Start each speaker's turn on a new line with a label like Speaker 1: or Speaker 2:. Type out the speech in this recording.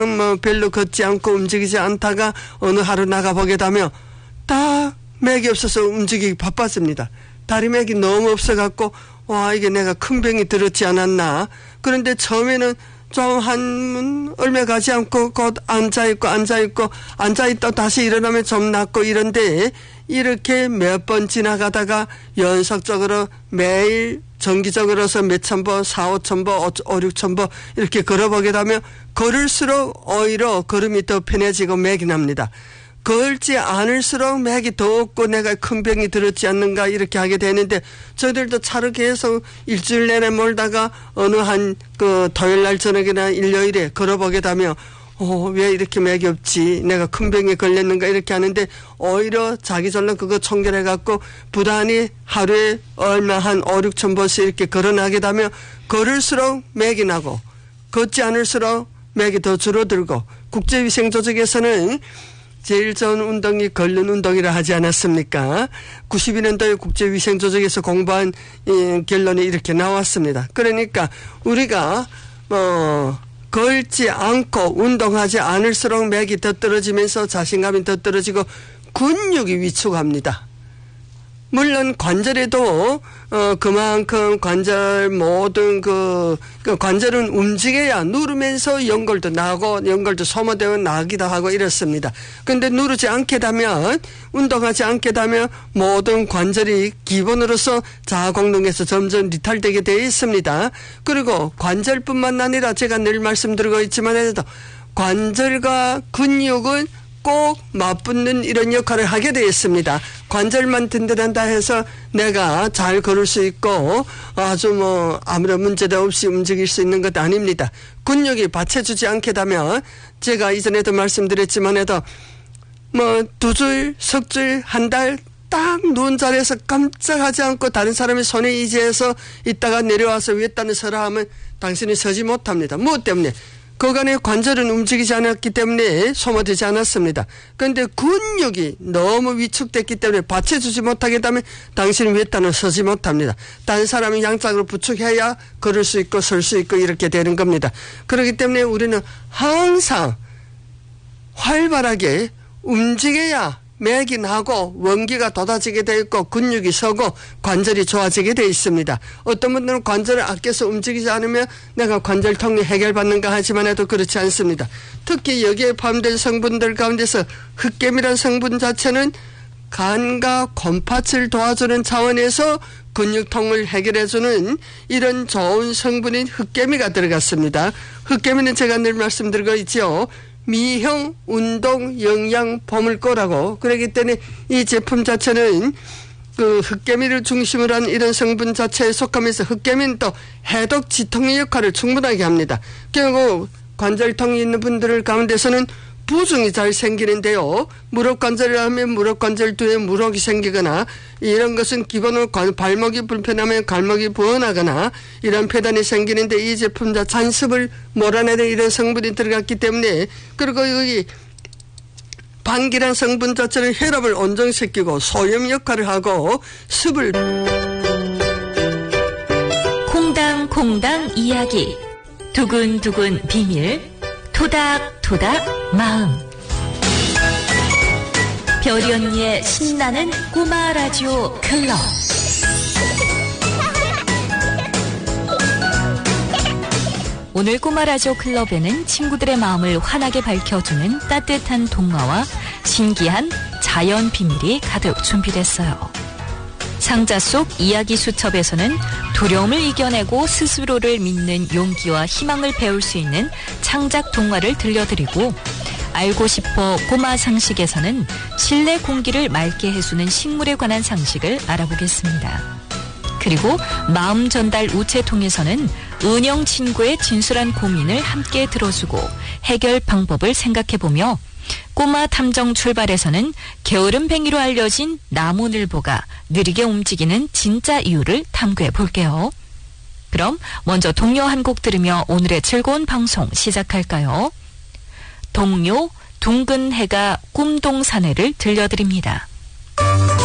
Speaker 1: 뭐 별로 걷지 않고 움직이지 않다가 어느 하루 나가보게 되면 다 맥이 없어서 움직이기 바빴습니다. 다리 맥이 너무 없어갖고 와 이게 내가 큰 병이 들었지 않았나. 그런데 처음에는 좀 한 얼마 가지 않고 곧 앉아있다 다시 일어나면 좀 낫고 이런데 이렇게 몇 번 지나가다가 연속적으로 매일 정기적으로서 몇천 보, 4,000~5,000 보, 5,000~6,000 보 이렇게 걸어보게 되면 걸을수록 오히려 걸음이 더 편해지고 맥이 납니다. 걸지 않을수록 맥이 더 없고 내가 큰 병이 들었지 않는가 이렇게 하게 되는데 저희들도 차로 계속 일주일 내내 몰다가 어느 한 그 토요일 날 저녁이나 일요일에 걸어보게 되면 왜 이렇게 맥이 없지 내가 큰 병에 걸렸는가 이렇게 하는데 오히려 자기 전로 그거 총결해 갖고 부단히 하루에 얼마 한 5,000~6,000 보씩 이렇게 걸어나게 되면 걸을수록 맥이 나고 걷지 않을수록 맥이 더 줄어들고 국제위생조직에서는 제일 좋은 운동이 걷는 운동이라 하지 않았습니까? 92년도에 국제위생조직에서 공부한 결론이 이렇게 나왔습니다. 그러니까 우리가 걸지 않고 운동하지 않을수록 맥이 더 떨어지면서 자신감이 더 떨어지고 근육이 위축합니다. 물론 관절에도 그만큼 관절 모든 그 관절은 움직여야 누르면서 연골도 나고 연골도 소모되어 나기도 하고 이렇습니다. 그런데 누르지 않게 되면 운동하지 않게 되면 모든 관절이 기본으로서 자아功能에서 점점 리탈되게 되어 있습니다. 그리고 관절뿐만 아니라 제가 늘 말씀드리고 있지만 해도 관절과 근육은 꼭 맞붙는 이런 역할을 하게 되어 있습니다. 관절만 든든한다 해서 내가 잘 걸을 수 있고 아주 아무런 문제도 없이 움직일 수 있는 것 아닙니다. 근육이 받쳐주지 않게 되면 제가 이전에도 말씀드렸지만 해도 2줄, 석줄, 한 달 딱 누운 자리에서 깜짝하지 않고 다른 사람의 손에 의지해서 있다가 내려와서 위에다는 서라 하면 당신이 서지 못합니다. 무엇 때문에? 그간의 관절은 움직이지 않았기 때문에 소모되지 않았습니다. 그런데 근육이 너무 위축됐기 때문에 받쳐주지 못하게 되면 당신은 위에다는 서지 못합니다. 다른 사람이 양쪽으로 부축해야 걸을 수 있고 설 수 있고 이렇게 되는 겁니다. 그렇기 때문에 우리는 항상 활발하게 움직여야 맥이 나고 원기가 돋아지게 되어 있고 근육이 서고 관절이 좋아지게 되어 있습니다. 어떤 분들은 관절을 아껴서 움직이지 않으면 내가 관절통이 해결받는가 하지만 해도 그렇지 않습니다. 특히 여기에 포함된 성분들 가운데서 흑개미란 성분 자체는 간과 곰팥을 도와주는 차원에서 근육통을 해결해주는 이런 좋은 성분인 흑개미가 들어갔습니다. 흑개미는 제가 늘 말씀드리고 있죠. 미형 운동 영양 보물고라고. 그렇기 때문에 이 제품 자체는 그 흑개미를 중심으로 한 이런 성분 자체에 속하면서 흑개미는 또 해독 지통의 역할을 충분하게 합니다. 결국 관절통이 있는 분들 가운데서는 부종이 잘 생기는데요. 무릎관절을 하면 무릎관절 뒤에 무럭이 생기거나 이런 것은 기본으로 발목이 불편하면 발목이 부어나거나 이런 폐단이 생기는데 이 제품 자 잔습을 몰아내는 이런 성분이 들어갔기 때문에 그리고 여기 방기란 성분 자체는 혈압을 온정시키고 소염 역할을 하고 습을
Speaker 2: 콩당콩당 이야기 두근두근 비밀 토닥토닥 마음 별이 언니의 신나는 꼬마 라디오 클럽 오늘 꼬마 라디오 클럽에는 친구들의 마음을 환하게 밝혀주는 따뜻한 동화와 신기한 자연 비밀이 가득 준비됐어요. 상자 속 이야기 수첩에서는 두려움을 이겨내고 스스로를 믿는 용기와 희망을 배울 수 있는 창작 동화를 들려드리고 알고 싶어 꼬마 상식에서는 실내 공기를 맑게 해주는 식물에 관한 상식을 알아보겠습니다. 그리고 마음 전달 우체통에서는 은영 친구의 진솔한 고민을 함께 들어주고 해결 방법을 생각해보며 꼬마 탐정 출발에서는 게으름뱅이로 알려진 나무늘보가 느리게 움직이는 진짜 이유를 탐구해 볼게요. 그럼 먼저 동요 한 곡 들으며 오늘의 즐거운 방송 시작할까요? 동요 둥근 해가 꿈동산해를 들려드립니다.